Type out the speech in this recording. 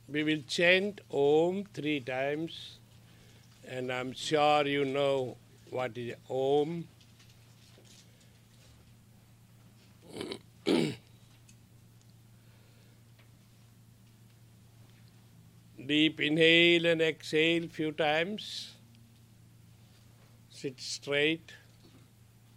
We will chant Om 3 times, and I'm sure you know what is Om. Deep inhale and exhale few times. Sit straight.